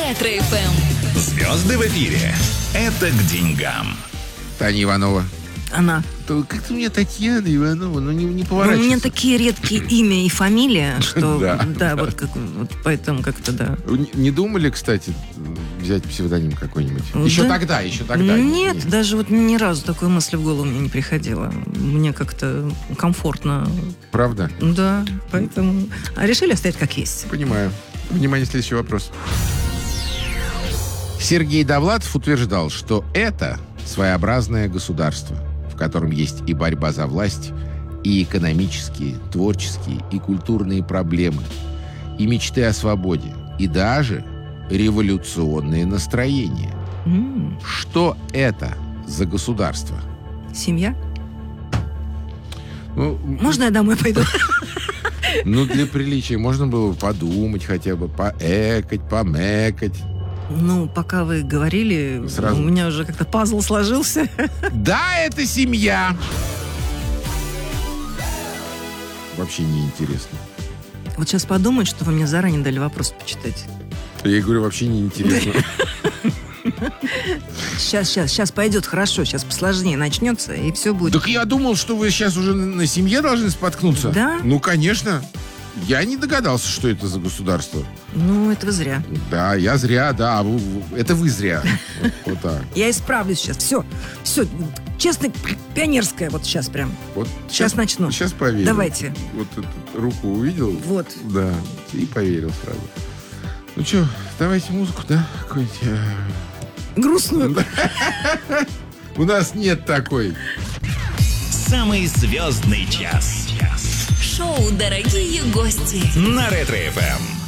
Ретро-ФМ. Звезды в эфире. Это к деньгам. Таня Иванова. Она. Как-то у меня Татьяна Иванова, не У поворачивается. меня такие редкие имя и фамилия, что Да. вот поэтому как-то да. Не думали, кстати, взять псевдоним какой-нибудь? Да. Еще тогда. Нет, даже вот ни разу такой мысли в голову мне не приходило. Мне как-то комфортно. Правда? Да, поэтому... А решили оставить как есть. Понимаю. Внимание, следующий вопрос. Сергей Довлатов утверждал, что это своеобразное государство, в котором есть и борьба за власть, и экономические, творческие и культурные проблемы, и мечты о свободе, и даже революционные настроения. Что это за государство? Семья? Ну, Можно я домой пойду? для приличия можно было бы подумать хотя бы, поэкать, помекать. Ну, пока вы говорили, Сразу. у меня уже как-то пазл сложился. Да, это семья. Вообще неинтересно. Вот сейчас подумают, что вы мне заранее дали вопрос почитать. Я говорю, вообще неинтересно. Сейчас пойдет хорошо, сейчас посложнее начнется, и все будет. Так я думал, что вы сейчас уже на семье должны споткнуться. Да? Ну, конечно. Я не догадался, что это за государство. Ну, это вы зря. Да, я зря, да. Это вы зря. Вот так. Я исправлюсь сейчас. Все, честно, пионерская вот сейчас прям. Вот Сейчас начну. Сейчас поверил. Давайте. Вот эту руку увидел. Вот. Да, и поверил сразу. Ну что, давайте музыку, да? Какую-нибудь. Грустную. У нас нет такой. Самый звездный час. Шоу «Дорогие гости». На Ретро-ФМ.